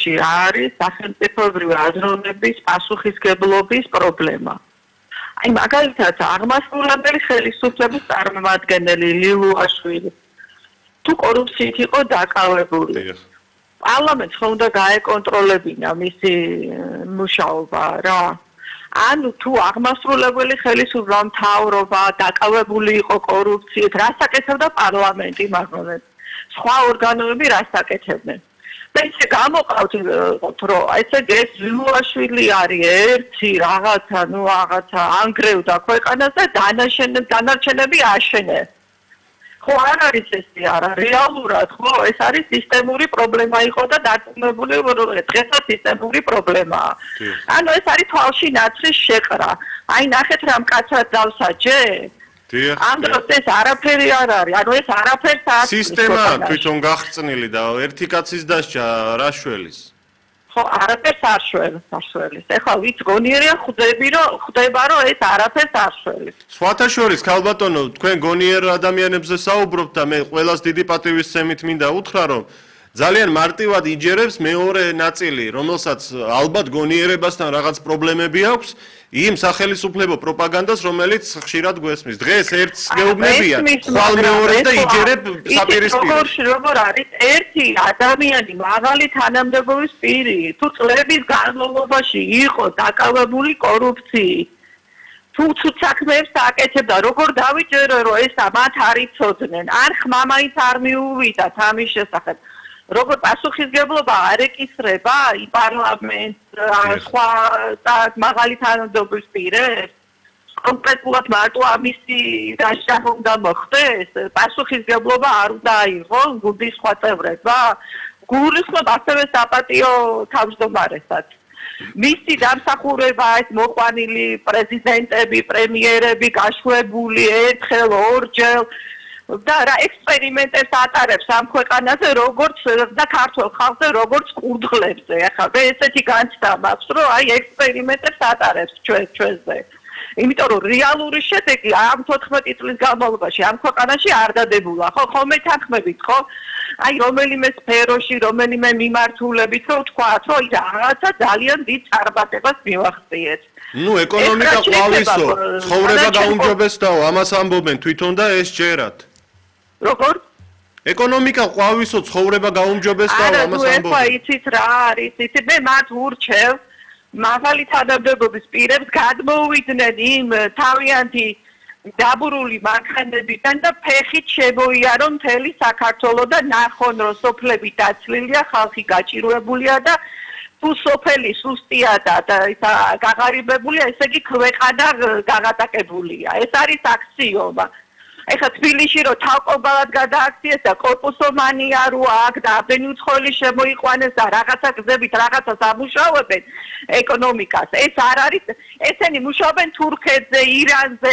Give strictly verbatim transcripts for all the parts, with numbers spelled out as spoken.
ქვეყანაში არის სახელმწიფოებრივი აზროვნების პასუხისგებლობის პრობლემა. აი მაგალითად აღმასრულებელი ხელისუფლების წარმომადგენელი ლილუაშვილი თუ კორუფციით იყო დაკავებული. პარლამენტს ხომ უნდა გაეკონტროლებინა მისი მუშაობა რა. ანუ თუ აღმასრულებელი ხელისუფლება მთავრობა დაკავებული იყო კორუფციით, რას აკეთებდა პარლამენტი მაგრამ სხვა ორგანოები რას აკეთებდნენ? და ისე გამოყავთ რომ ესე ეს ლილუაშვილი არის ერთი რაღაცა, ნუ რაღაცა ანგრევდა ქვეყანას და დანარჩენები აშენეს. ხო არ არის ესე არა რეალურად ხო ეს არის სისტემური პრობლემა იყო და დარწმუნებული დღესაც სისტემური პრობლემაა. ანუ ეს არის თვალში ნაცრის შეყრა. აი ნახეთ რა მკაცრად დავსაჯე. ამ დროს ეს არაფერი არ არის. ანუ ეს არაფერს არ სისტემა თვითონ გახწნილი და ერთი კაცის დასჯა რა შველის. ხო არაფერს არ შველს, არ შველის. ეხლა ვიც გონიერია ხვდები რომ ხვდება რომ ეს არაფერს არ შველის. სხვათა შორის ქალბატონო, თქვენ გონიერ ადამიანებზე საუბრობთ და მე ყველას დიდი პატივისცემით მინდა უთხრა რომ ძალიან მარტივად იჯერებს მეორე ნაწილი, რომელსაც ალბათ გონიერებასთან რაღაც პრობლემები აქვს, იმ სახელმწიფო პროპაგანდას, რომელიც ხშირად გვესმის. დღეს ერთს გეუბნებიან, ხვალ მეორეს და იჯერებ საპირისპიროში. როგორ არის ერთი ადამიანი მაღალი თანამდებობის პირი, თუ წლების განმავლობაში იყო დაკავებული კორუფციით, თუ ცუდ საქმეებს აკეთებდა, როგორ დავიჯერო, რომ ეს მათ არ იცოდნენ, არ ხმამაით არ მიუვიდათ ამის შესახებ. როგორ პასუხისგებლობა არ ეკისრება იმ პარლამენტს სხვა მაღალი თანამდებობის პირებს კონკრეტულად მარტო ამისი დასჯა უნდა მოხდეს პასუხისგებლობა არ უნდა აიღოს გუნდის სხვა წევრებმა გულისხმობ ასევე საპატიო თავმჯდომარესაც მისი დამსახურება ეს მოყვანილი პრეზიდენტები პრემიერები გაშვებული ერთხელ ორჯერ და რა ექსპერიმენტებს ატარებს ამ ქვეყანაზე როგორც და ქართულ ხალხზე როგორც კურდღლებზე ახლა მე ესეთი განცდა მაქვს რომ აი ექსპერიმენტებს ატარებს ჩვენ ჩვენზე იმიტომ რომ რეალური შედეგი ამ თოთხმეტი წლის განმავლობაში ამ ქვეყანაში არ დადებულა ხო ხომ ეთანხმებით ხო აი რომელიმე სფეროში რომელიმე მიმართულებით რომ თქვათ რომ რაღაცა ძალიან დიდ წარმატებას მივახციეთ ნუ ეკონომიკა ყვალისო ცხოვრება გაუმჯობესდაო ამას ამბობენ თვითონ და ეს ჯერათ როგორ? ეკონომიკა ყვავისო ცხოვრება გაუმჯობესდაო ამას ამბობენ. არა, თუ იცით რა არის, იცით მე მათ ურჩევ მაღალი თანამდებობის პირებს გადმოუვიდნენ იმ თავიანთი დაბურული მანქანებიდან და ფეხით შემოიარონ მთელი საქართველო და ნახონ რომ სოფლები დაცლილია, ხალხი გაჭირვებულია და თუ სოფელი სუსტია და ისა გაღარიბებულია, ესე იგი ქვეყანა გაღატაკებულია. ეს არის აქსიომა. ეხლა თბილისში რომ თავკობალად გადააქციეს და კორპუსომანია რო აქ და აბენი უცხოელი შემოიყვანეს და რაღაცა გზებით რაღაცას ამუშავებენ ეკონომიკას ეს არ არის ესენი მუშაობენ თურქეთზე ირანზე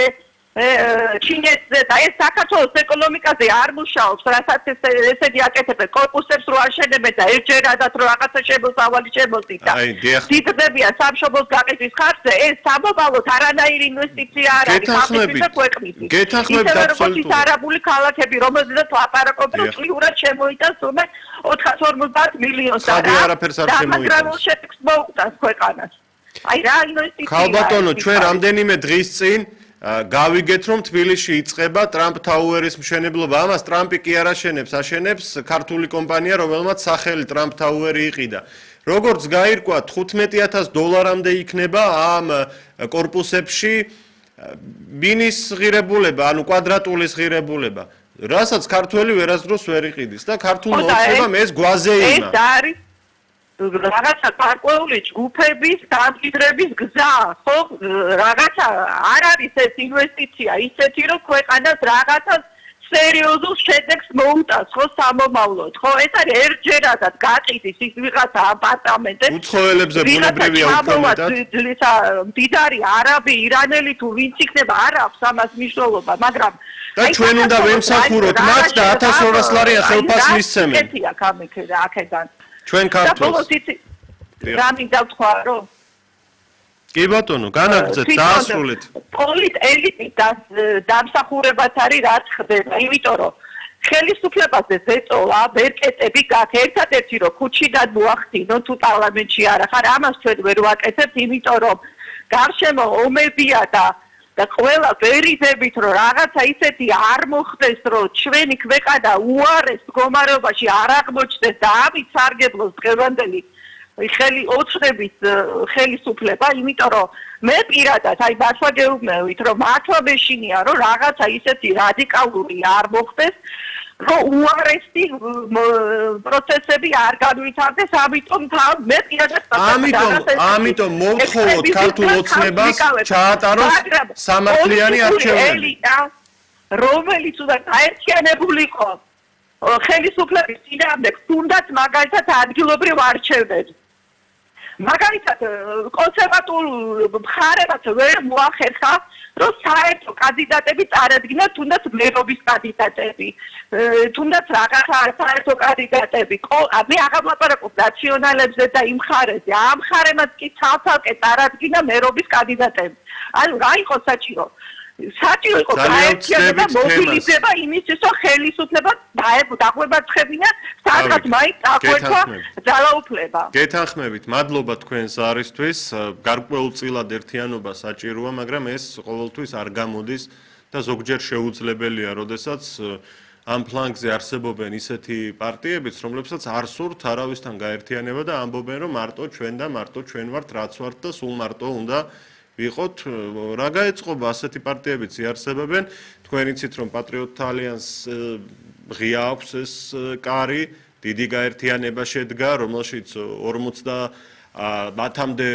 ჩინეთზე და ეს საქართველოს ეკონომიკაზე არ მუშაობს რასაც ესეთი აკეთებენ კორპუსებს რო აშენებენ და ერთჯერადად რო რაღაცა შემოსავალი შემოსით და დიდდებიან სამშობლოს გაყიდვის ხარჯზე ეს სამომავლოდ არანაირი ინვესტიცია არ არის გეთანხმებით გეთანხმებით აბსოლუტურად არაბული ქალაქები რომელზეც ლაპარაკობ რომ წლიურად შემოიტანს თუმცა ოთხას ორმოცდაათ მილიონს და და მაგრამ შეფიქს მოუწას ქვეყანას აი რა ინვესტიცია ქალბატონო ჩვენ რამდენიმე დღის წინ გავიგეთ რომ თბილისში იწყება ტრამპ თაუერის მშენებლობა ამას ტრამპი კი არ აშენებს აშენებს ქართული კომპანია რომელმაც სახელი ტრამპ თაუერი იყიდა როგორც გაირკვა თხუთმეტი ათას დოლარამდე იქნება ამ კორპუსებში ბინის ღირებულება ანუ კვადრატული ღირებულება რასაც ქართველი ვერასდროს ვერ იყიდის და ქართულმა უცხებამ ეს გვაზეინა ეს არის რაღაცა გარკვეული ჯგუფების დამკვიდრების გზა, ხო? რაღაცა არ არის ეს ინვესტიცია, ისეთი რომ ქვეყანას რაღაცა სერიოზულ შედეგს მოუტანს, ხო, სამომავლოდ, ხო? ეს არის ერთჯერადად გაყიდის ის ვიღაცა აპარტამენტებს. უცხოელებზე ბუნებრივია უფრო მდიდარი არაბი, ირანელი თუ ვინც იქნება, არ აქვს ამას მნიშვნელობა, მაგრამ და ჩვენ უნდა ვემსახუროთ მათ და ათას ორას ლარიან ხელფასს მისცემენ. ესეთი აქ ამიქედა აქედან. ჩვენ ქართულს რა მინდა ვთქვა რომ კი ბატონო განაგრძეთ დაასრულეთ პოლიტ ელიტის დამსახურებაც არის რაც ხდება იმიტომ რომ ხელისუფლებაზე ზეწოლა, ბერკეტები გაქვს, ერთადერთი რომ ქუჩიდან მოახდინო თუ პარლამენტში არა ხარ, ამას ჩვენ ვერ ვაკეთებთ, იმიტომ რომ გარშემო ომებია და და ყველა ვერიდებით რომ რაღაცა ისეთი არ მოხდეს, რომ ჩვენი ქვეყანა უარეს მდგომარეობაში არ აღმოჩნდეს და ამით სარგებლოს დღევანდელი ხელი ოცხების ხელისუფლება, იმიტომ რომ მე პირადად აი მართლა გეუბნევით, რომ მართლა მეშინია, რომ რაღაცა ისეთი რადიკალური არ მოხდეს, რომ უარესი პროცესები არ განვითარდეს, ამიტომ მე პირადად ამიტომ ამიტომ მოვთხოვოთ ქართულ ოცნებას ჩაატაროს სამართლიანი არჩევნები, რომელიც უნდა გაერთიანებულიყო ხელისუფლების წინააღმდეგ, თუნდაც მაგალითად ადგილობრივ არჩევნებში. მაგალითად კონსერვატულ მხარებას ვერ მოახერხა, რომ საერთო კანდიდატები წარადგინათ, თუნდაც მერობის კანდიდატები, თუნდაც რაღაცა საერთო კანდიდატები. მე აღარ ვლაპარაკობ ნაციონალებზე და იმ მხარეზე, ამ მხარემაც კი ცალ-ცალკე წარადგინა მერობის კანდიდატები. ანუ რა იყო საჭირო? საჭირო იყო გაერთიანება, მობილიზება იმისთვის, რომ ხელისუფლება დაგვებაცხებინა, სადღაც მაინც დაგვერქვა ძალაუფლება. გეთანხმებით, მადლობა თქვენს არისთვის. გარკვეულწილად ერთიანობა საჭიროა, მაგრამ ეს ყოველთვის არ გამოდის და ზოგჯერ შეუძლებელია, როდესაც ამ ფლანგზე არსებობენ ისეთი პარტიებიც, რომლებსაც არ სურთ არავისთან გაერთიანება და ამბობენ, რომ მარტო ჩვენ და მარტო ჩვენ ვართ, რაც ვართ და სულ მარტო უნდა ვიყოთ. რა გაეწყობა ასეთი პარტიებიც იარსებებენ, თქვენ იცით რომ პატრიოტთა ალიანსს ღია აქვს ეს კარი, დიდი გაერთიანება შედგა, რომელშიც ორმოცდამათამდე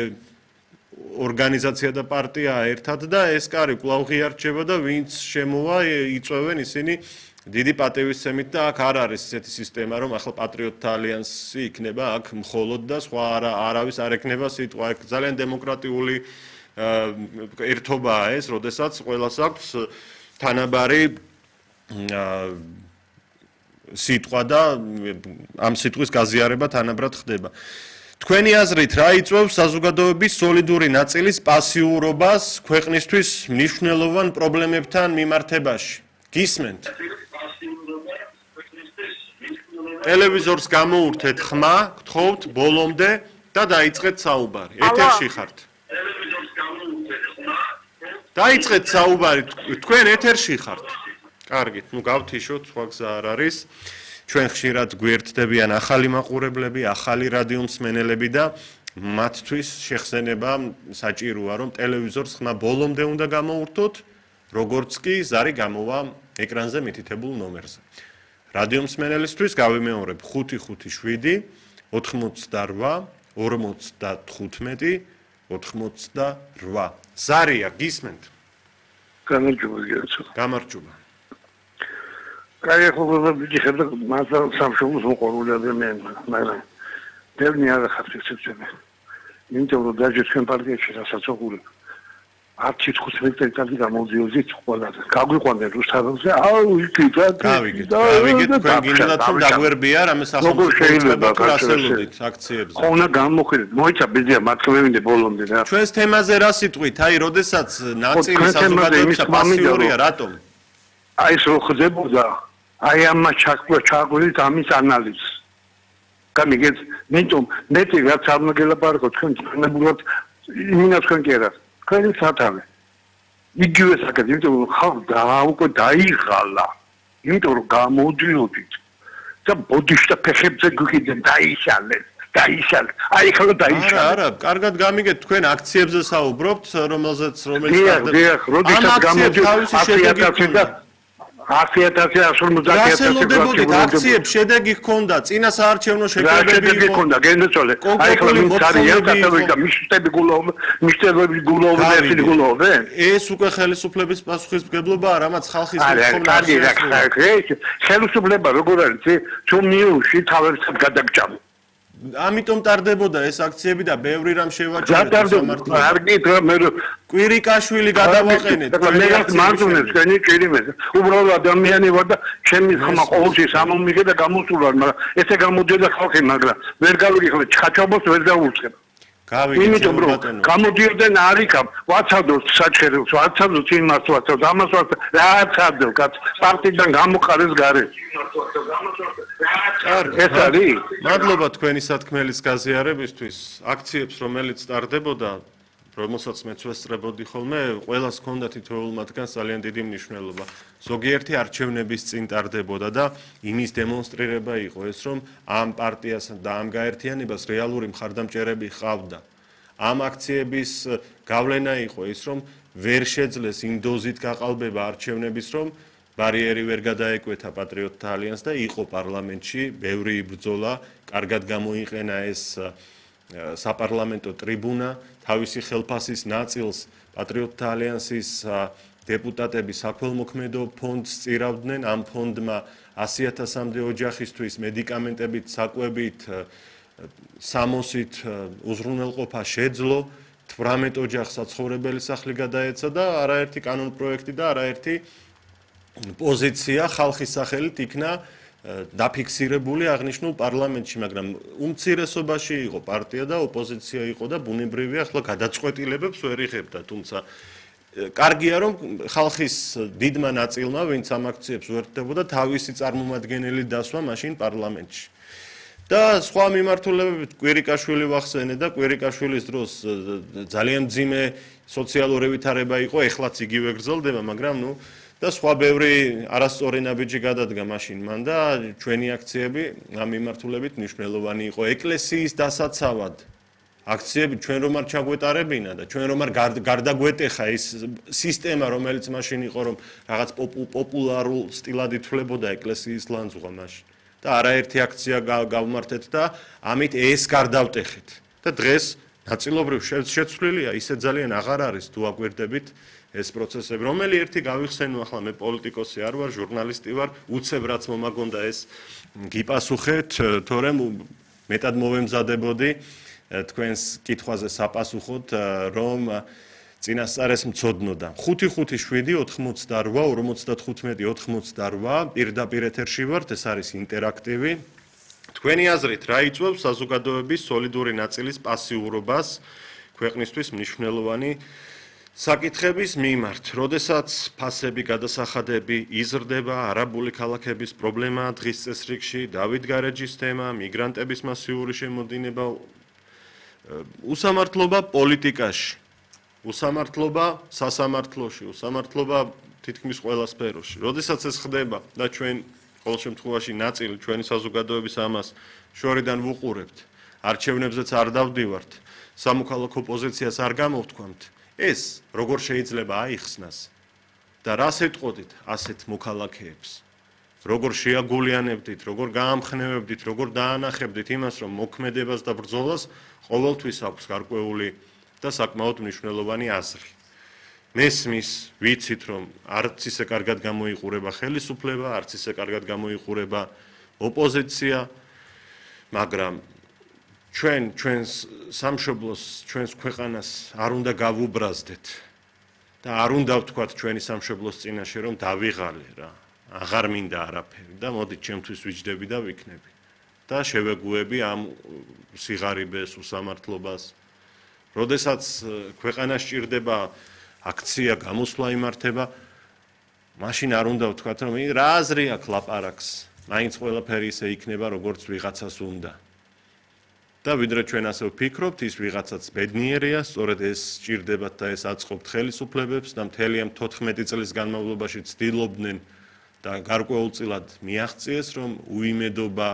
ორგანიზაცია და პარტია ერთად და ეს კარი კვლავ ღიარჩება და ვინც შემოვა იწვევენ ისინი დიდი პატივისცემით და აქ არ არის ესეთი სისტემა, რომ ახლა პატრიოტთა ალიანსი იქნება აქ მხოლოდ და სხვა არავის არ ექნება სიტყვა. აქ ძალიან დემოკრატიული ერთობაა ეს, როდესაც ყველას აქვს თანაბარი სიტყვა და ამ სიტყვის გაზიარება თანაბრად ხდება. თქვენი აზრით რა იწვევს საზოგადოების სოლიდური ნაწილის პასიურობას ქვეყნისთვის მნიშვნელოვან პრობლემებთან მიმართებაში? გისმენთ? ტელევიზორს გამოურთეთ ხმა, გთხოვთ ბოლომდე და დაიწყეთ საუბარი. ეთერში ხართ. დაიწყეთ საუბარი, თქვენ ეთერში ხართ. კარგით, ნუ გავთიშოთ, სხვა გზა არ არის. ჩვენ ხშირად გვერდდებიან ახალი მაყურებლები, ახალი რადიო მსმენელები და მათთვის შეხსენება საჭიროა, რომ ტელევიზორს ხმა ბოლომდე უნდა გამოურთოთ, როგორც კი ზარი გამოვა ეკრანზე მითითებულ ნომერზე. რადიო მსმენელისთვის გავიმეორებ ხუთი ხუთი შვიდი ოთხმოცდარვა ორმოცდათხუთმეტი ოთხმოცდარვა. ზარია, გისმენთ? გამარჯობა, გიაცო. გამარჯობა. კაი, ხოლმე ვიჭერდა მასა სამშობლოს მოყოლული ადამიანმა, მაგრამ დევნი არ ხართ ეცეცები. იმიტომ რომ დაჟე ჩვენ პარტიაში სასაცოყური ათი თხუთმეტი წელი გამოდიოზით ყველაზე. გაგვიყვანდნენ რუსთაველზე, აუ იქით და გავიგეთ. გავიგეთ, თქვენ გინდათ რომ დაგვერბია რამე სახელმწიფო რასელოდით აქციებზე. ხო, უნდა გამოხედეთ. მოიცა ბიზია მართლმევინდე ბოლომდე რა. ჩვენს თემაზე რა სიტყვით? აი, როდესაც ნაწილი საზოგადოების პასიურია, რატომ? აი ეს რო ხდებოდა, აი ამა ჩაკვლა ჩაგვიდით ამის ანალიზს. გამიგეთ, მეტომ მეტი რაც არ მოგელაპარაკო თქვენ თანებულად იმინა თქვენ კი არა. თქვენი სათავე. იგივე საკეთ, იმიტომ რომ ხალხი და უკვე დაიღალა. იმიტომ რომ გამოდიოდით და ბოდიშთა ფეხებზე გვიყიდნენ დაიშალეთ. დაიშალეთ. აი ხალხი დაიშალეთ. არა, არა, კარგად გამიგეთ, თქვენ აქციებზე საუბრობთ, რომელზეც რომელიც დიახ, დიახ, როდესაც გამოდიოდით ათი და ათი ათი ორმოცდაათი რასელოდებოდით აქციებს შედეგი ჰქონდა, წინა საარჩევნო შეკრებები იყო. ჰქონდა, გენდეწოლე. აი ხლა მიცარია კატალოგია, მიშტები გულოვ, მიშტები გულოვ და ისინი გულოვენ. ეს უკვე ხელისუფლების პასუხისმგებლობაა, რამაც ხალხის მოხმარება. არა, კარგი, ხელისუფლება როგორ არის, თუ მიუში თავებსაც გადაგჭამ. ამიტომ ტარდებოდა ეს აქციები და ბევრი რამ შევაჩერეთ სამართლად. არ გითხრა მე კვირიკაშვილი გადავაყენეთ. მე მარტუნებს კენი კერიმეს. უბრალოდ ადამიანი ვარ და ჩემი ხმა ყოველთვის ამომიგე და გამოსულა, მაგრამ ესე გამოდიოდა ხალხი, მაგრამ ვერ გავიგე ხალხი ჩხაჩობოს ვერ დაუწყებ. იმიტომ რომ გამოდიოდნენ არიქამ ვაცადოთ საჩხერებს ვაცადოთ იმას ვაცადოთ ამას ვაცადოთ რააცადო კაც პარტიიდან გამოყარეს გარეთ ეს არის მადლობა თქვენი სათქმელის გაზიარებისთვის აქციებს რომელიც ტარდებოდა რომელსაც მეც ვესწრებოდი ხოლმე ყველას ჰქონდა თითოეულ მათგანს ძალიან დიდი მნიშვნელობა ზოგიერთი არჩევნების წინ ტარდებოდა და იმის დემონსტრირება იყო ეს რომ ამ პარტიასთან და ამ გაერთიანებას რეალური მხარდამჭერები ჰყავდა ამ აქციების გავლენა იყო ის რომ ვერ შეძლეს იმ დოზით გაყალბება არჩევნების რომ ბარიერი ვერ გადაეკვეთა პატრიოტთა ალიანსს და იყო პარლამენტში ბევრი იბრძოლა კარგად გამოიყენა ეს საპარლამენტო ტრიბუნა თავისი ხელფასის ნაწილს პატრიოტთა ალიანსის დეპუტატები საქველმოქმედო ფონდს წირავდნენ ამ ფონდმა ასი ათასამდე ოჯახისთვის მედიკამენტებით საკვებით სამოსით უზრუნველყოფა შეძლო თვრამეტ ოჯახს საცხოვრებელი სახლი გადაეცა და არაერთი კანონპროექტი და არაერთი პოზიცია ხალხის სახელით იქნა დაფიქსირებული აღნიშნულ პარლამენტში, მაგრამ უმცირესობაში იყო პარტია და ოპოზიცია იყო და ბუნებრივია ახლა გადაწყვეტილებებს ვერ იღებდა, თუმცა კარგია რომ ხალხის დიდმა ნაწილმა, ვინც ამ აქციებს უერთდებოდა, თავისი წარმომადგენელი დასვა მაშინ პარლამენტში. და სხვა მიმართულებებით კვირიკაშვილი ვახსენე და კვირიკაშვილის დროს ძალიან მძიმე სოციალური ვითარება იყო, ეხლაც იგივე გრძელდება, მაგრამ ნუ და სხვა ბევრი არასწორი ნაბიჯი გადადგა მაშინ მან და ჩვენი აქციები ამ მიმართულებით მნიშვნელოვანი იყო ეკლესიის დასაცავად აქციები ჩვენ რომ არ ჩაგვეტარებინა და ჩვენ რომ არ გარდაგვეტეხა ის სისტემა რომელიც მაშინ იყო რომ რაღაც პოპულარულ სტილად ითვლებოდა ეკლესიის ლანძღვა მაშინ და არაერთი აქცია გავმართეთ და ამით ეს გარდავტეხეთ და დღეს ნაწილობრივ შეცვლილია ისე ძალიან აღარ არის თუ აკვირდებით ეს პროცესები, რომელი ერთი გავიხსენო ახლა მე პოლიტიკოსი არ ვარ, ჟურნალისტი ვარ, უცებ რაც მომაგონდა ეს გიპასუხეთ, თორემ მეტად მოვემზადებოდი თქვენს კითხვაზე საპასუხოდ, რომ წინასწარეს მცოდნოდა. ხუთი ხუთი შვიდი ოთხმოცდარვა ორმოცდათხუთმეტი ოთხმოცდარვა პირდაპირ ეთერში ვართ, ეს არის ინტერაქტივი. თქვენი აზრით რა იწვევს საზოგადოების სოლიდური ნაწილის პასიურობას ქვეყნისთვის მნიშვნელოვანი საკითხების მიმართ, როდესაც ფასები, გადასახადები იზრდება, არაბული ქალაქების პრობლემა დღის წესრიგში, დავით გარეჯის თემა, მიგრანტების მასიური შემოდინება, უსამართლობა პოლიტიკაში, უსამართლობა სასამართლოში, უსამართლობა თითქმის ყველა სფეროში. როდესაც ეს ხდება და ჩვენ ყოველ შემთხვევაში ნაწილი ჩვენი საზოგადოების ამას შორიდან ვუყურებთ, არჩევნებზეც არ დავდივართ, სამოქალაქო პოზიციას არ გამოვთქვამთ, ეს როგორ შეიძლება აიხსნას და რას ეტყოდით ასეთ მოქალაქეებს როგორ შეაგულიანებდით როგორ გაამხნევებდით როგორ დაანახებდით იმას რომ მოქმედებას და ბრძოლას ყოველთვის აქვს გარკვეული და საკმაოდ მნიშვნელოვანი აზრი მესმის ვიცით რომ არც ისე კარგად გამოიყურება ხელისუფლება არც ისე კარგად გამოიყურება ოპოზიცია მაგრამ ჩვენ ჩვენს სამშობლოს ჩვენს ქვეყანას არ უნდა გავუბრაზდეთ და არ უნდა ვთქვათ ჩვენი სამშობლოს წინაშე რომ დავიღალე რა აღარ მინდა არაფერი და მოდით ჩემთვის ვიჯდები და ვიქნები და შევეგუები ამ სიღარიბეს უსამართლობას როდესაც ქვეყანას სჭირდება აქცია გამოსვლა იმართება მაშინ არ უნდა ვთქვათ რომ რა აზრი აქვს ლაპარაკს მაინც ყველაფერი ისე იქნება როგორც ვიღაცას უნდა და ვიდრე ჩვენ ასე ვფიქრობთ, ის ვიღაცაც ბედნიერია, სწორედ ეს სჭირდებათ და ეს აწყობთ ხელისუფლებებს და მთელი ამ თოთხმეტი წლის განმავლობაში ცდილობდნენ და გარკვეულწილად მიაღწიეს, რომ უიმედობა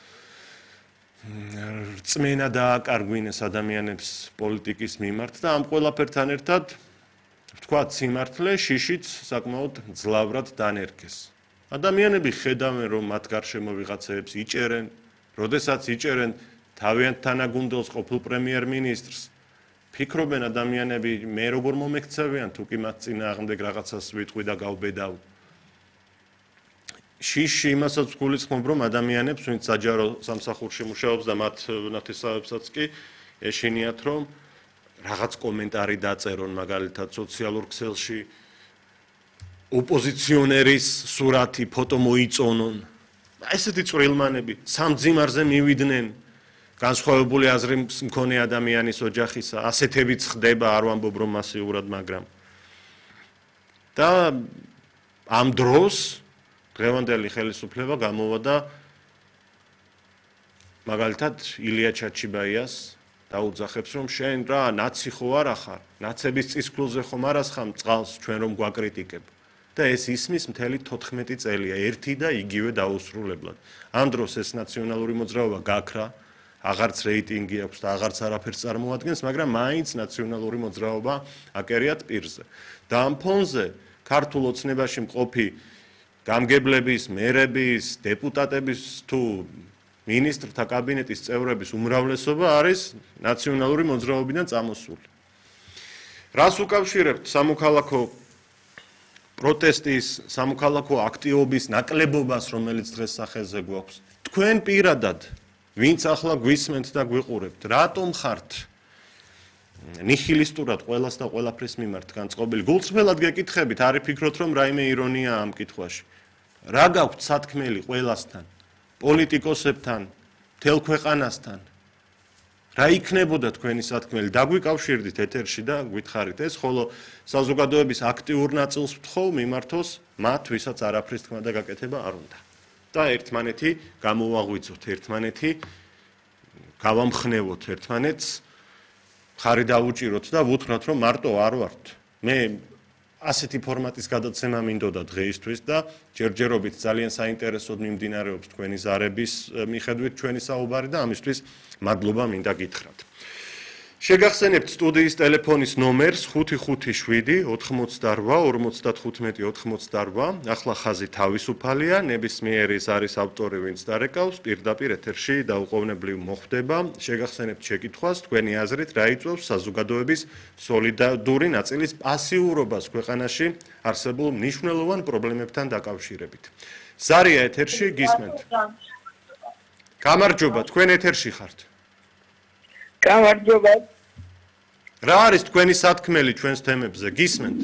რწმენა დააკარგვინეს ადამიანებს პოლიტიკის მიმართ და ამ ყველაფერთან ერთად ვთქვათ სიმართლე შიშიც საკმაოდ ძლავრად დანერგეს. ადამიანები ხედავენ, რომ მათ გარშემო ვიღაცებს იჭერენ, როდესაც იჭერენ თავიანთ თანაგუნდელს ყოფილ პრემიერ-მინისტრს ფიქრობენ ადამიანები მე როგორ მომექცევიან თუ კი მათ წინააღმდეგ რაღაცას ვიტყვი და გავბედავ შიში იმასაც გულისხმობ რომ ადამიანებს ვინც საჯარო სამსახურში მუშაობს და მათ ნათესავებსაც კი ეშინიათ რომ რაღაც კომენტარი დაწერონ მაგალითად სოციალურ ქსელში ოპოზიციონერის სურათი ფოტო მოიწონონ ესეთი წვრილმანები სამ ძიმარზე მივიდნენ განსხვავებული აზრის მქონე ადამიანის ოჯახისა, ასეთებიც ხდება, არ ვამბობ რომ მასიურად, მაგრამ და ამ დროს დღევანდელი ხელისუფლება გამოვა და მაგალითად ილია ჩაჩიბაიას დაუძახებს რომ შენ რა ნაცი ხო არა ხარ, ნაცების წისქვილზე ხომ არ ასხამ წყალს ჩვენ რომ გვაკრიტიკებ. და ეს ისმის მთელი თოთხმეტი წელია ერთი და იგივე დაუსრულებლად. ამ დროს ეს ნაციონალური მოძრაობა გაქრა, აღარც რეიტინგი აქვს და აღარც არაფერს წარმოადგენს, მაგრამ მაინც ნაციონალური მოძრაობა აკერიათ პირზე. და ამ ფონზე ქართულ ოცნებაში მყოფი გამგებლების, მერების, დეპუტატების თუ მინისტრთა კაბინეტის წევრების უმრავლესობა არის ნაციონალური მოძრაობიდან წამოსული. რას უკავშირებთ სამოქალაქო პროტესტის, სამოქალაქო აქტივობის ნაკლებობას, რომელიც დღეს სახელზე გვაქვს. თქვენ პირადად, ვინც ახლა გვისმენთ და გვიყურებთ, რატომ ხართ ნიჰილისტურად ყველას და ყველაფრის მიმართ განწყობილი? გულწრფელად გეკითხებით, არ იფიქროთ რომ რაიმე ირონია ამ კითხვაში. რა გაქვთ სათქმელი ყველასთან, პოლიტიკოსებთან, მთელ ქვეყანასთან? რა იქნებოდა თქვენი სათქმელი? დაგვიკავშირდით ეთერში და გითხარით ეს, ხოლო საზოგადოების აქტიურ ნაწილს ვთხოვ მიმართოს მათ, ვისაც არაფრის თქმა და გაკეთება არ უნდა. და ერთმანეთი გამოვაღვიძოთ, ერთმანეთი გავამხნევოთ ერთმანეთს, ხარი დავუჭიროთ და ვუთხრათ რომ მარტო არ ვართ. მე ასეთი ფორმატის გადაცემა მინდოდა დღეისთვის და ჯერჯერობით ძალიან საინტერესოდ მიმდინარეობს თქვენი ზარების მიხედვით ჩვენი საუბარი და ამისთვის მადლობა მინდა გითხრათ. შეგახსენებთ სტუდიის ტელეფონის ნომერს ხუთი ხუთი შვიდი ოთხმოცდარვა ორმოცდათხუთმეტი ოთხმოცდარვა. ახლა ხაზი თავისუფალია, ნებისმიერი არის ავტორი, ვინც დარეკავს, პირდაპირ ეთერში დაუყოვნებლივ მოხვდება. შეგახსენებთ შეკითხვას, თქვენი აზრით რა იწვევს საზოგადოების სოლიდარული ნაწილის პასიურობას ქვეყანაში არსებულ მნიშვნელოვან პრობლემებთან დაკავშირებით. ზარია ეთერში, გისმენთ. გამარჯობა, თქვენ ეთერში ხართ. გამარჯობა. რა არის თქვენი სათქმელი ჩვენს თემებზე? გისმენთ?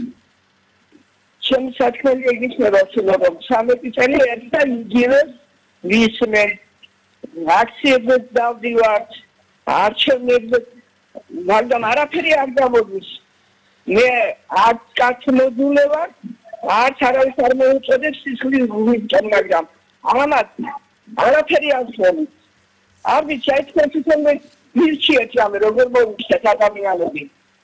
ჩემი სათქმელი ეგიჩნება რომ სამი წელი ერთ და იგივე ვისმენ. აქციებზე დავდივართ, არჩევნებზე, მაგრამ არაფერი არ გამოდის. მე არც კაც მოდულე ვარ, არც არავის არ მოუწოდებს სისხლის გულიდან, მაგრამ ამათ არაფერი არ ხდება. არ ვიცი, აი თქვენ თვითონ მირჩიეთ რამე, როგორ მოუხდეთ ადამიანები.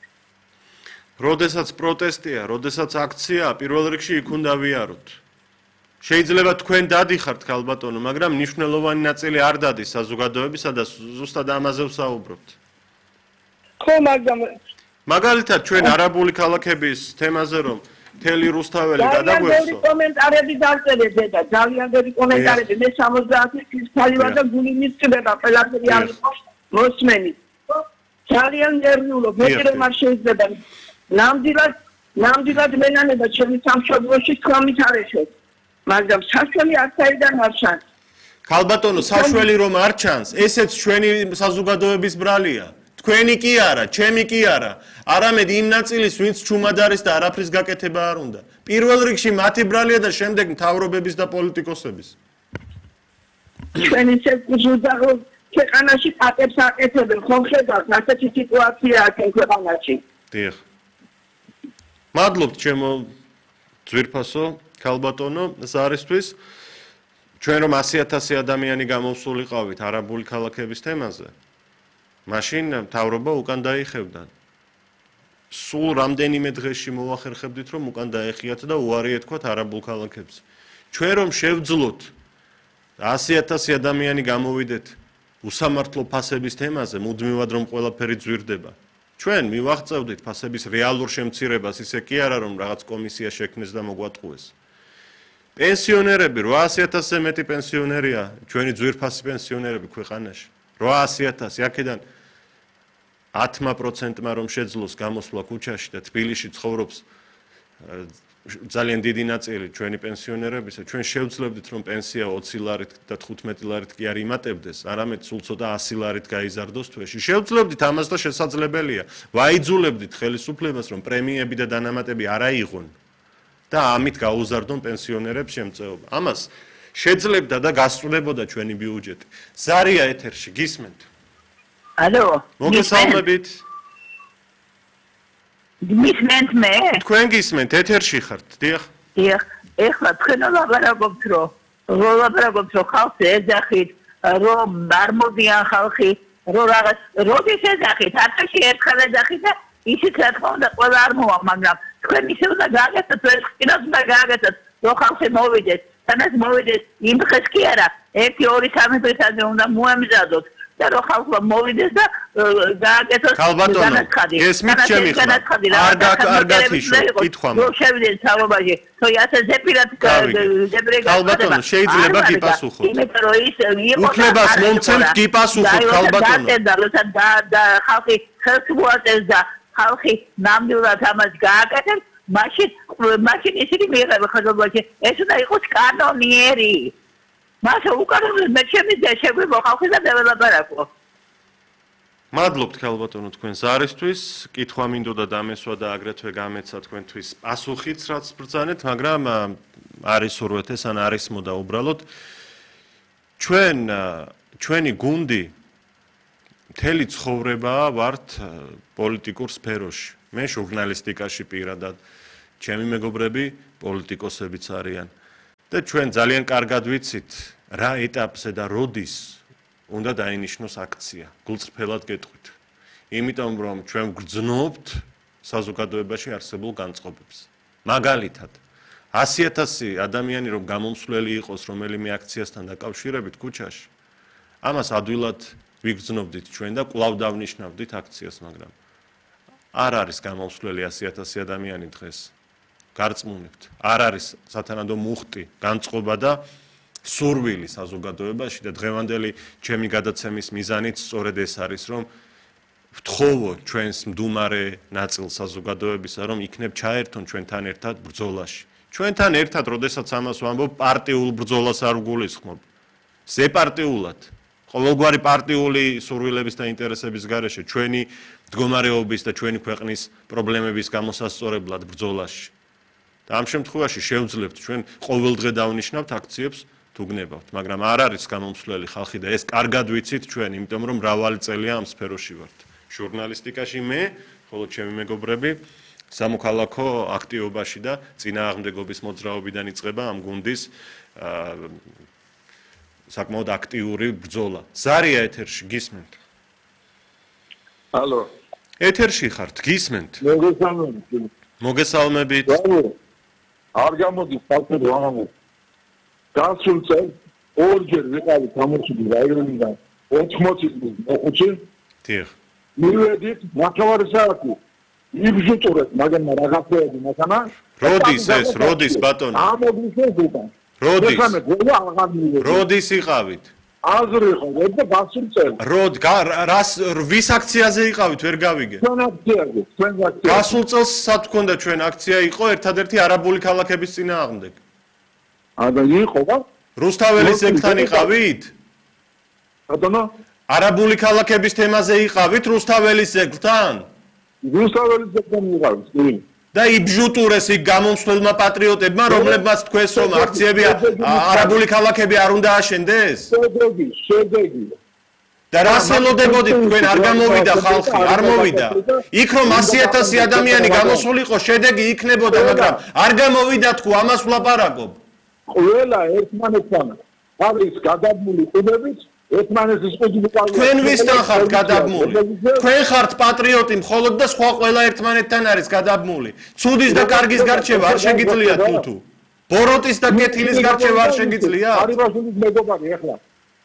როდესაც პროტესტია, როდესაც აქციაა, პირველ რიგში იქ უნდა ვიაროთ. შეიძლება თქვენ დადიხართ ქალბატონო, მაგრამ მნიშვნელოვანი ნაწილი არ დადის საზოგადოებისა და ზუსტად ამაზე ვსაუბრობთ. ხო, მაგრამ მაგალითად ჩვენ არაბული ქალაქების თემაზე რომ მთელი რუსთაველი ძალიან გადაგვეცო. ბევრი კომენტარები დავწერე დედა, ძალიან ბევრი კომენტარები. მე სამოცდაათი წლის ქალი ვარ და გული მისწრება, ყველაფერი არ იყოს მოსმენი. ძალიან ნერვიულობ, მეტი რომ არ შეიძლება. ნამდვილად, ნამდვილად მენანება ჩემი სამშობლოში თქვამით არ ეშოთ. მაგრამ საშველი არ საიდან არ ჩანს. ქალბატონო, საშველი რომ არ ჩანს, ესეც ჩვენი საზოგადოების ბრალია. თქვენი კი არა, ჩემი კი არა. არამედ იმ ნაწილის, ვინც ჩუმად არის და არაფრის გაკეთება არ უნდა. პირველ რიგში მათი ბრალია და შემდეგ მთავრობების და პოლიტიკოსების. ჩვენი ზუსტად ქვეყანაში პატებს აკეთებენ, ხომ ხედავთ, ასეთი სიტუაციაა ჩვენ ქვეყანაში. დიახ. მადლობთ ჩემო ძვირფასო ქალბატონო ზარისთვის. ჩვენ რომ ასი ათასი ადამიანი გამოვსულიყავით არაბული ქალაქების თემაზე, მაშინ მთავრობა უკან დაიხევდა. სულ რამდენიმე დღეში მოახერხებდით რომ უკან დაეხიათ და უარი ეთქვათ არაბულ ქალაქებს. ჩვენ რომ შევძლოთ ასი ათასი ადამიანი გამოვიდეთ უსამართლო ფასების თემაზე, მუდმივად რომ ყველაფერი ძვირდება. ჩვენ მივაღწევდით ფასების რეალურ შემცირებას, ისე კი არა რომ რაღაც კომისია შექმნეს და მოგვატყუეს. პენსიონერები, რვაასი ათასზე მეტი პენსიონერია, ჩვენი ძვირფასი პენსიონერები ქვეყანაში. რვაასი ათასი, აქედან ათმა პროცენტმა რომ შეძლოს გამოსვლა ქუჩაში და თბილისში ცხოვრობს ძალიან დიდი ნაწილი ჩვენი პენსიონერებისა, ჩვენ შევძლებდით რომ პენსია ოცი ლარით და თხუთმეტი ლარით კი არ იმატებდეს, არამედ სულ ცოტა ასი ლარით გაიზარდოს თვეში. შევძლებდით ამას და შესაძლებელია. ვაიძულებდით ხელისუფლებას რომ პრემიები და დანამატები არ აიღონ და ამით გაუზარდონ პენსიონერებს შემწეობა. ამას შეძლებდა და გასწრებოდა ჩვენი ბიუჯეტი. ზარია ეთერში, გისმენთ? ალო მოგესალმებით მისმენთ მე თქვენ გისმენთ ეთერში ხართ დიახ დიახ ეხლა თქვენ ლაპარაკობთ რომ ლაპარაკობთ რომ ხალხს ეძახით რომ არ მოდიან ხალხი რომ რაღაც როდის ეძახით ათში ერთხელ ეძახით და ისიც რა თქმა უნდა ყველა არ მოვა მაგრამ თქვენ ისე უნდა გააკეთოთ ეს კიდევ უნდა გააკეთოთ რომ ხალხი მოვიდეს თანაც მოვიდეს იმ დღეს კი არა ერთი ორი სამი დღესამდე უნდა მოამზადოთ და რო ხალხმა მოვიდეს და გააკეთოს განაცხადი. გესმით ჩემი ხმა. არ გაკეთიშო, კითხვა. რო შევიდნენ სამობაში, თო ასე ზეპირად ზეპირად ქალბატონო, შეიძლება გიპასუხოთ. იმიტომ რომ ის იყო უფლებას მომცემთ გიპასუხოთ ქალბატონო. და როცა და ხალხი ხელს მოაწევს და ხალხი ნამდვილად ამას გააკეთებს, მაშინ მაშინ ისინი მიიღება ხალხობაში. ეს უნდა იყოს კანონიერი. მასა უკანონოდ მე შემიძლია შეგვიგო ხალხი და დეველოპერაკო. მადლობთ ქალბატონო თქვენ ზარისთვის, კითხვა მინდოდა დამესვა და აგრეთვე გამეცა თქვენთვის პასუხიც რაც ბრძანეთ, მაგრამ არის სურვეთეს ან არის მოდა უბრალოდ ჩვენ ჩვენი გუნდი მთელი ცხოვრება ვართ პოლიტიკურ სფეროში. მე ჟურნალისტიკაში პირადად, ჩემი მეგობრები პოლიტიკოსებიც არიან. და ჩვენ ძალიან კარგად ვიცით რა ეტაპზე და როდის უნდა დაინიშნოს აქცია. გულწრფელად გეტყვით. იმიტომ რომ ჩვენ გრძნობთ საზოგადოებაში არსებულ განწყობებს. მაგალითად, ასი ათასი ადამიანი რომ გამომსვლელი იყოს რომელიმე აქციასთან დაკავშირებით ქუჩაში, ამას ადვილად ვიგრძნობდით ჩვენ და კვლავ დავნიშნავდით აქციას, მაგრამ არ არის გამომსვლელი ასი ათასი ადამიანი დღეს. გარწმუნებთ. არ არის სათანადო მუხტი, განწყობა და სურვილი საზოგადოებაში და დღევანდელი ჩემი გადაცემის მიზანიც სწორედ ეს არის, რომ ვთხოვოთ ჩვენს მდუმარე ნაწილ საზოგადოებისა, რომ იქნებ ჩაერთონ ჩვენთან ერთად ბრძოლაში. ჩვენთან ერთად, როდესაც ამას ვამბობ, პარტიულ ბრძოლას არ ვგულისხმობ. ზეპარტიულად, ყოველგვარი პარტიული სურვილების და ინტერესების გარეშე ჩვენი მდგომარეობის და ჩვენი ქვეყნის პრობლემების გამოსასწორებლად ბრძოლაში. და ამ შემთხვევაში შევძლებთ ჩვენ ყოველდღე დავნიშნავთ აქციებს თუ გნებავთ, მაგრამ არ არის გამომსვლელი ხალხი და ეს კარგად ვიცით ჩვენ, იმიტომ რომ მრავალი წელია ამ სფეროში ვართ. ჟურნალისტიკაში მე, ხოლო ჩემი მეგობრები სამოქალაქო აქტივობაში და წინააღმდეგობის მოძრაობიდან იწყება ამ გუნდის საკმაოდ აქტიური ბრძოლა. ზარია ეთერში გისმენთ? ალო. ეთერში ხართ, გისმენთ? მოგესალმებით. მოგესალმებით. არ გამოდის ფაქტები ამას. გასულ წელს ორჯერ ვიყავით ამოჩილი რაიონიდან ოთხმოცი წლის მოხუცი. დიახ. მივედით ნახევარი საათი. იბჟუტურეთ, მაგრამ რაღაცეები მასანა. როდის ეს, როდის ბატონო? ამოგვიწევს უკან. როდის? როდის? როდის იყავით? აზრი ხო, და გასულ წელს. როდ, რას ვის აქციაზე იყავით, ვერ გავიგე. ჩვენ აქციაზე, ჩვენ აქციაზე. გასულ წელს სად გქონდა ჩვენ აქცია იყო ერთადერთი არაბული ქალაქების წინააღმდეგ. და იყო და რუსთაველის ზეგთან იყავით? ბატონო? არაბული ქალაქების თემაზე იყავით რუსთაველის ზეგთან? რუსთაველის ზეგთან იყავით, კი. და იბჟუტურეს იქ გამომსვლელმა პატრიოტებმა, რომლებმაც თქვენს რომ აქციები არაბული ქალაქები არ უნდა აშენდეს? შედეგი, შედეგი. და რას ელოდებოდით თქვენ არ გამოვიდა ხალხი, არ მოვიდა. იქ რომ ასი ათასი ადამიანი გამოსულიყო, შედეგი იქნებოდა, მაგრამ არ გამოვიდა თქვა, ამას ვლაპარაკობ. ყველა ერთმანეთთან არის გადაბმული ყურებით, ერთმანეთის ყურძნის თქვენ ვისთან ხართ გადაბმული? თქვენ ხართ პატრიოტი მხოლოდ და სხვა ყველა ერთმანეთთან არის გადაბმული. ცუდის და კარგის გარჩევა არ შეგიძლიათ თუთუ. ბოროტის და კეთილის გარჩევა არ შეგიძლიათ? არიბაშვილის მეგობარი ახლა.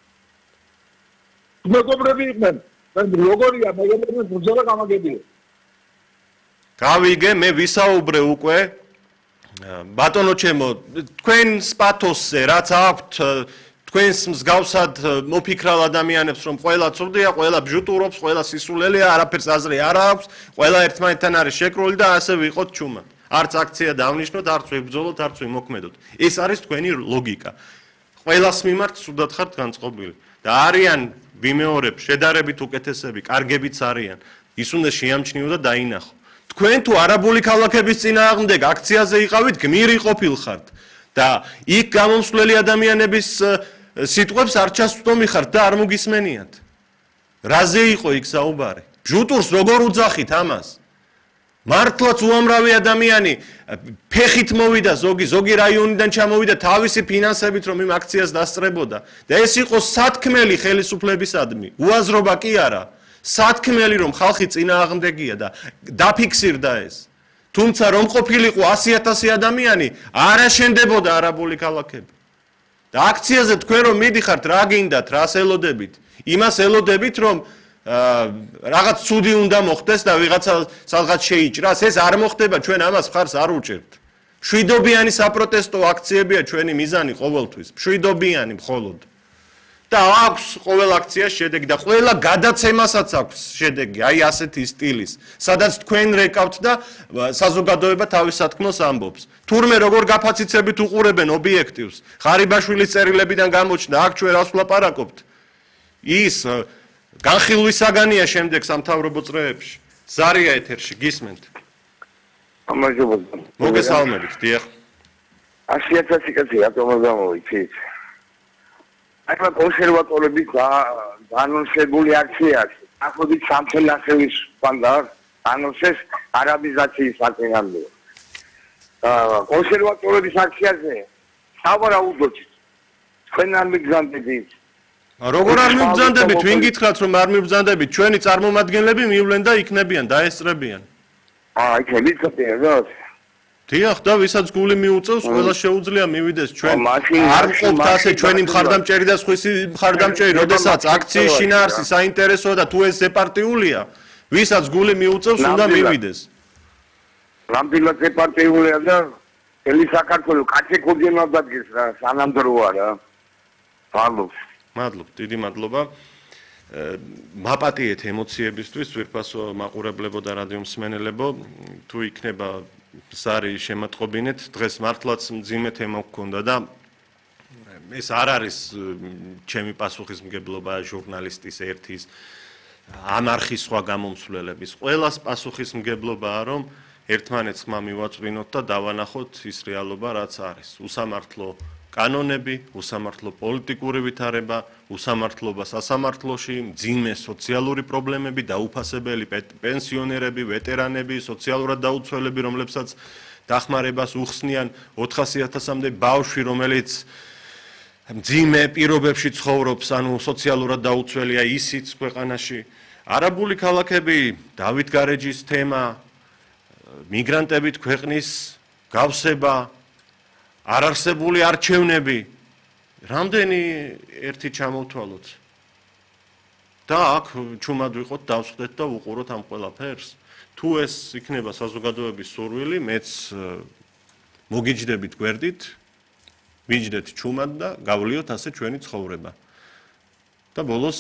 მეგობრები იყვნენ. როგორია მეგობრები ბრძოლა გამაგებია. გავიგე, მე ვისაუბრე უკვე ბატონო ჩემო, თქვენს პათოსზე რაც აქვთ თქვენს მსგავსად მოფიქრალ ადამიანებს რომ ყველა ცუდია, ყველა ბჟუტურობს, ყველა სისულელია, არაფერს აზრი არ აქვს, ყველა ერთმანეთთან არის შეკრული და ასე ვიყოთ ჩუმად. არც აქცია დავნიშნოთ, არც ვიბრძოლოთ, არც ვიმოქმედოთ. ეს არის თქვენი ლოგიკა. ყველას მიმართ სუდად ხართ განწყობილი. და არიან ვიმეორებ, შედარებით უკეთესები, კარგებიც არიან. ის უნდა შეამჩნიო და დაინახო. თქვენ თუ არაბული ქალაქების წინააღმდეგ აქციაზე იყავით, გმირი ყოფილხართ და იქ გამომსვლელი ადამიანების სიტყვებს არ ჩასვდომი ხართ და არ მოგისმენიათ. რაზე იყო იქ საუბარი? ბჟუტურს როგორ უძახით ამას? მართლაც უამრავი ადამიანი ფეხით მოვიდა ზოგი ზოგი რაიონიდან ჩამოვიდა თავისი ფინანსებით რომ იმ აქციას დასწრებოდა და ეს იყო სათქმელი ხელისუფლებისადმი უაზრობა კი არა სათქმელი რომ ხალხი წინააღმდეგია და დაფიქსირდა ეს თუმცა რომ ყოფილიყო ასი ათასი ადამიანი არ აშენდებოდა არაბული ქალაქები და აქციაზე თქვენ რომ მიდიხართ რა გინდათ რას ელოდებით იმას ელოდებით რომ რაღაც ცუდი უნდა მოხდეს და ვიღაცა სადღაც შეიჭრას ეს არ მოხდება ჩვენ ამას მხარს არ უჭერთ მშვიდობიანი საპროტესტო აქციებია ჩვენი მიზანი ყოველთვის მშვიდობიანი მხოლოდ და აქვს ყოველ აქციაში შედეგი და ყველა გადაცემასაც აქვს შედეგი აი ასეთი სტილის სადაც თქვენ რეკავთ და საზოგადოება თავის სათქმელს ამბობს თურმე როგორ გაფაციცებით უყურებენ ობიექტივს ღარიბაშვილის წერილებიდან გამოჩნდა აქ ჩვენ რას ვლაპარაკობთ ის განხილვის საგანია შემდეგ სამთავრობო წრეებში ზარია ეთერში გისმენთ ამაჟობთ მოგესალმებით დიახ ასი ათასი კაცი რატომ გამოვიცით აი მაგ კონსერვატორების ანონსებული აქციას ახოდით სამთელახევის პანდა ანონსეს არაბიზაციის აკენამდე აა კონსერვატორების აქციაზე სავარაუდოდ თქვენ არ მიგზავნებით როგორ არ მიბრძანდებით ვინ გითხრათ რომ არ მიბრძანდებით ჩვენი წარმომადგენლები მივლენ და იქნებიან დაესწრებიან აა იქნებით ხდებოდა დიახ და ვისაც გული მიუწევს ყველა შეუძლია მივიდეს ჩვენ არ ყოფთ ასე ჩვენი მხარდამჭერი და სხვისი მხარდამჭერი როდესაც აქციის შინაარსი საინტერესოა და თუ ეს ზეპარტიულია ვისაც გული მიუწევს უნდა მივიდეს ნამდვილად ზეპარტიულია და ელი საქართველოს კატეგორიულად დადგეს რა სანამდრო არა მადლობა მადლობთ დიდი მადლობა მაპატიეთ ემოციებისთვის ვირფასო მაყურებლებო და რადიო მსმენელებო თუ იქნება ზარი შემატყობინეთ დღეს მართლაც მძიმე თემა გქონდა და ეს არ არის ჩემი პასუხისმგებლობა ჟურნალისტის ერთის ამ არხის სხვა გამომსვლელების ყველას პასუხისმგებლობაა რომ ერთმანეთს ხმა მივაწვინოთ და დავანახოთ ის რეალობა რაც არის უსამართლო კანონები, უსამართლო პოლიტიკური ვითარება, უსამართლობა სასამართლოში, მძიმე სოციალური პრობლემები, დაუფასებელი პენსიონერები, ვეტერანები, სოციალურად დაუცველები, რომლებსაც დახმარებას უხსნიან ოთხასი ათასამდე ბავშვი, რომელიც მძიმე პირობებში ცხოვრობს, ანუ სოციალურად დაუცველია ისიც ქვეყანაში. არაბული ქალაქები, დავით გარეჯის თემა, მიგრანტებით ქვეყნის გავსება არარსებული არჩევნები რამდენი ერთი ჩამოვთვალოთ და აქ ჩუმად ვიყოთ დავსხდეთ და ვუყუროთ ამ ყველაფერს თუ ეს იქნება საზოგადოების სურვილი მეც მოგიჯდებით გვერდით ვიჯდეთ ჩუმად და გავლიოთ ასე ჩვენი ცხოვრება და ბოლოს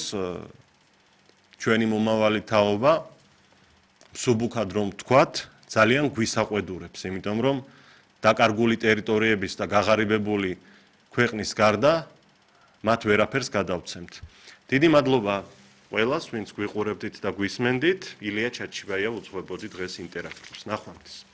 ჩვენი მომავალი თაობა მსუბუქად რომ ვთქვათ ძალიან გვისაყვედურებს იმიტომ რომ დაკარგული ტერიტორიების და გაღარიბებული ქვეყნის გარდა მათ ვერაფერს გადავცემთ. დიდი მადლობა ყველას, ვინც გვიყურებდით და გვისმენდით. ილია ჩაჩიბაია უძღვებოდი დღეს ინტერაქტივს. ნახვამდის.